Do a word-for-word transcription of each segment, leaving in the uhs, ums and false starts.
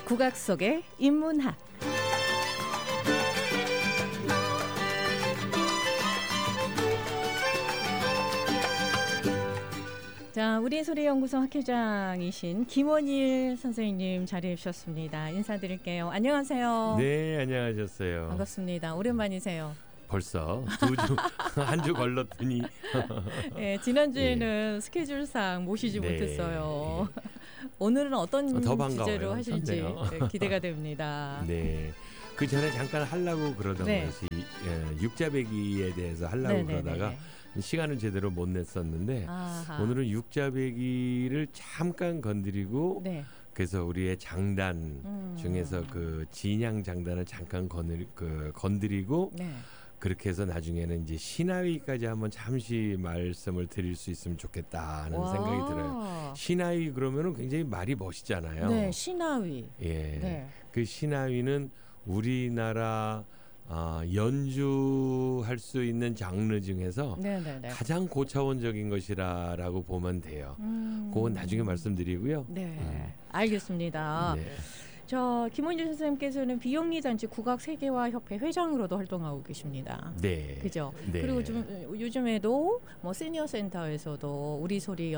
국악 속의 인문학. 자, 우리 소리연구소 학회장이신 김원일 선생님 자리해 주셨습니다. 인사드릴게요. 안녕하세요. 네, 안녕하셨어요. 반갑습니다. 오랜만이세요. 벌써 두 주, 한 주 걸렀더니. 네, 지난주에는 네. 스케줄상 모시지 네. 못했어요. 오늘은 어떤 더 주제로 하실지 네, 기대가 됩니다. 네, 그 전에 잠깐 하려고 그러던 네. 것이 예, 육자배기에 대해서 하려고 네네네네. 그러다가 시간을 제대로 못 냈었는데 아하. 오늘은 육자배기를 잠깐 건드리고 네. 그래서 우리의 장단 음. 중에서 그 진양 장단을 잠깐 건드리, 그 건드리고 네. 그렇게 해서 나중에는 이제 신하위까지 한번 잠시 말씀을 드릴 수 있으면 좋겠다는 와. 생각이 들어요. 신하위 그러면은 굉장히 말이 멋있잖아요. 네, 신하위. 예, 네. 그 신하위는 우리나라 어, 연주할 수 있는 장르 중에서 네네네. 가장 고차원적인 것이라고 보면 돼요. 음. 그건 나중에 말씀드리고요. 네, 음. 알겠습니다. 네. 저 김원일 선생님께서는 비영리 단체 국악 세계화 협회 회장으로도 활동하고 계십니다. 네. 그죠? 네. 그리고 좀 요즘에도 뭐 시니어 센터에서도 우리 소리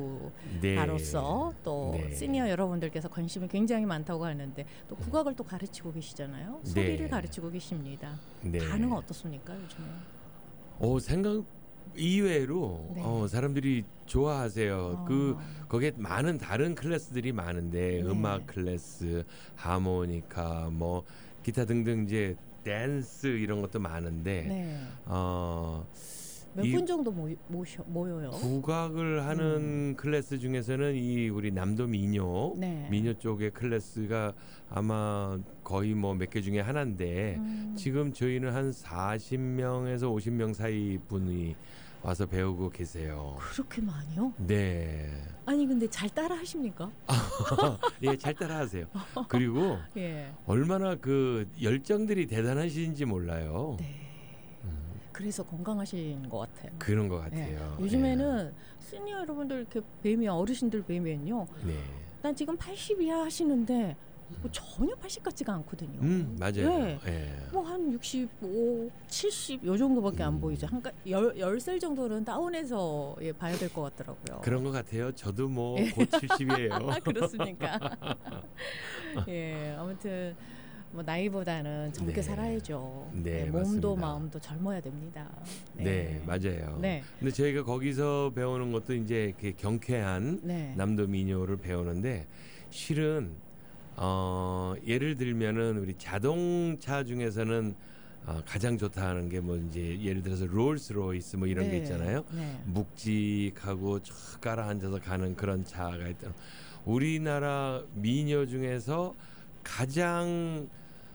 연구가로서 네. 또 네. 시니어 여러분들께서 관심이 굉장히 많다고 하는데 또 국악을 또 가르치고 계시잖아요. 소리를 네. 가르치고 계십니다. 네. 반응은 어떻습니까 요즘에? 오 생각. 이외로 네. 어, 사람들이 좋아하세요. 어. 그 거기에 많은 다른 클래스들이 많은데 네. 음악 클래스, 하모니카, 뭐 기타 등등 이제 댄스 이런 것도 많은데 네. 어, 몇 분 정도 모이, 모셔, 모여요? 국악을 하는 음. 클래스 중에서는 이 우리 남도 민요, 네. 민요 쪽의 클래스가 아마 거의 뭐 몇 개 중에 하나인데 음. 지금 저희는 한 사십 명에서 오십 명 사이 분이 와서 배우고 계세요. 그렇게 많이요? 네. 아니 근데 잘 따라 하십니까? 예, 잘 따라 하세요. 그리고 예. 얼마나 그 열정들이 대단하신지 몰라요. 네. 그래서 건강하신 것 같아요. 그런 것 같아요. 네. 요즘에는 네. 시니어 여러분들 이렇게 뵈면 어르신들 뵈면요. 네. 난 지금 팔십 이하 하시는데 뭐 전혀 팔십 같지가 않거든요. 음, 맞아요. 네. 네. 뭐 한 육십오, 칠십 요 정도밖에 음. 안 보이죠. 한 열 살 정도는 다운해서 예, 봐야 될 것 같더라고요. 그런 것 같아요. 저도 뭐 곧 칠십이에요. 그렇습니까? 예, 아무튼. 뭐 나이보다는 젊게 네. 살아야죠. 네, 네, 몸도 마음도 젊어야 됩니다. 네, 네 맞아요. 네. 근데 저희가 거기서 배우는 것도 이제 이렇게 경쾌한 네. 남도 민요를 배우는데 실은 어, 예를 들면은 우리 자동차 중에서는 어, 가장 좋다 하는 게 뭐 이제 예를 들어서 롤스로이스 뭐 이런 네. 게 있잖아요. 네. 묵직하고 쫙 깔아앉아서 가는 그런 차가 있다. 우리나라 민요 중에서 가장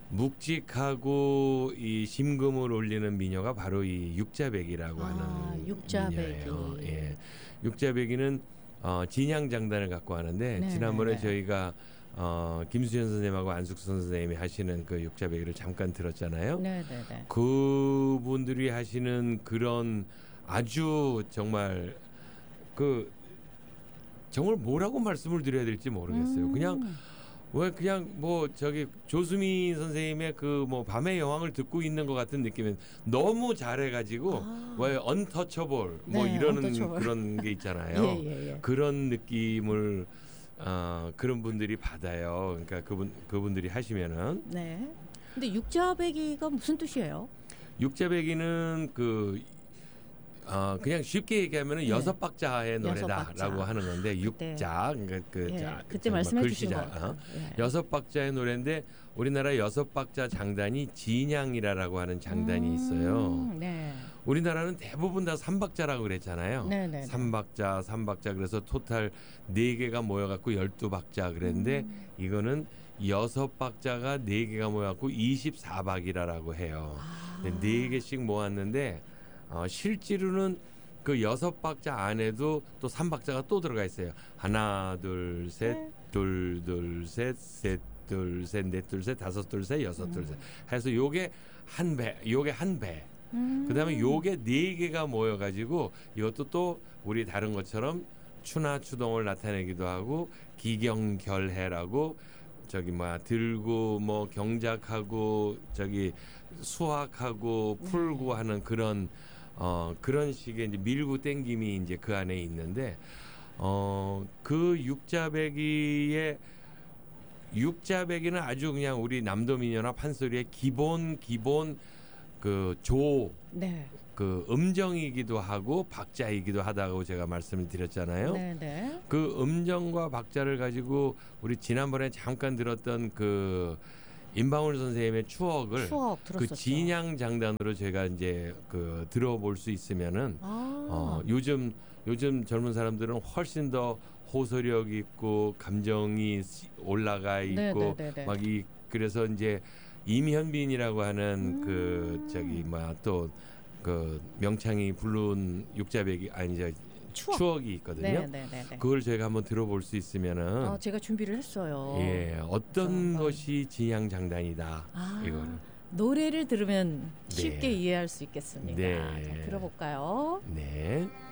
묵직하고 이 심금을 올리는 민요가 바로 이 육자배기라고 아, 하는 육자배기. 민요예요. 예, 육자배기는 어, 진양 장단을 갖고 하는데 네, 지난번에 네. 저희가 어, 김수현 선생님하고 안숙수 선생님이 하시는 그 육자배기를 잠깐 들었잖아요. 네, 네, 네. 그분들이 하시는 그런 아주 정말 그 정말 뭐라고 말씀을 드려야 될지 모르겠어요. 음. 그냥 왜 그냥 뭐 저기 조수미 선생님의 그 뭐 밤의 여왕을 듣고 있는 것 같은 느낌은 너무 잘해가지고 아. 왜 언터처볼 뭐 네, 이러는 언터처볼. 그런 게 있잖아요. 예, 예, 예. 그런 느낌을 어, 그런 분들이 받아요. 그러니까 그분 그분들이 하시면은. 네. 근데 육자배기가 무슨 뜻이에요? 육자배기는 그 어, 그냥 쉽게 얘기하면은 네. 여섯 박자의 노래다라고 박자. 하는 건데 육자 그러니까 그 예, 자, 그때 말씀해 주신 거 어? 예. 여섯 박자의 노래인데 우리나라 여섯 박자 장단이 진양이라고 하는 장단이 음, 있어요. 네. 우리나라는 대부분 다 삼박자라고 그랬잖아요. 네네네. 삼박자, 삼박자 그래서 토탈 네 개가 모여갖고 열두 박자 그랬는데 음. 이거는 여섯 박자가 네 개가 모여갖고 이십사 박이라고 해요. 아. 네 개씩 모았는데 어, 실제로는 그 여섯 박자 안에도 또 삼 박자가 또 들어가 있어요. 하나, 둘, 셋, 네. 둘, 둘, 셋, 셋, 둘, 셋, 넷, 둘, 셋, 다섯, 둘, 셋, 여섯, 음. 둘, 셋. 해서 요게 한 배, 요게 한 배. 음. 그다음에 요게 네 개가 모여가지고 이것도 또 우리 다른 것처럼 추나 추동을 나타내기도 하고 기경결해라고 저기 뭐야 들고 뭐 경작하고 저기 수학하고 풀고 하는 그런 어 그런 식의 이제 밀고 땡김이 이제 그 안에 있는데 어 그 육자배기의 육자배기는 아주 그냥 우리 남도민요나 판소리의 기본 기본 그 조 네. 그 음정이기도 하고 박자이기도 하다고 제가 말씀을 드렸잖아요. 네네. 그 음정과 박자를 가지고 우리 지난번에 잠깐 들었던 그 임방울 선생님의 추억을 추억 그 진양 장단으로 제가 이제 그 들어볼 수 있으면은 아. 어, 요즘 요즘 젊은 사람들은 훨씬 더 호소력 있고 감정이 올라가 있고 막 이 그래서 이제 임현빈이라고 하는 음. 그 저기 뭐야 또 그 명창이 부른 육자배기 아니 저 추억. 추억이 있거든요. 네네네. 그걸 저희가 한번 들어볼 수 있으면은 아, 제가 준비를 했어요. 예, 어떤 그래서. 것이 진양 장단이다. 아, 이거를 노래를 들으면 쉽게 네. 이해할 수 있겠습니다. 네. 자, 들어볼까요? 네.